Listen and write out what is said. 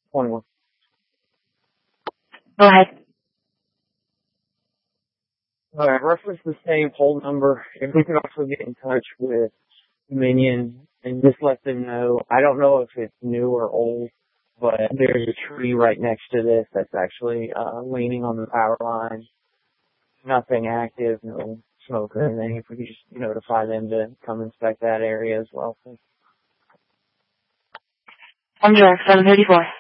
21. Go ahead. Alright, reference the same poll number. If we can also get in touch with Dominion and just let them know, I don't know if it's new or old, but there's a tree right next to this that's actually leaning on the power line. Nothing active, no smoke or anything. If we could just notify them to come inspect that area as well. On direct 734.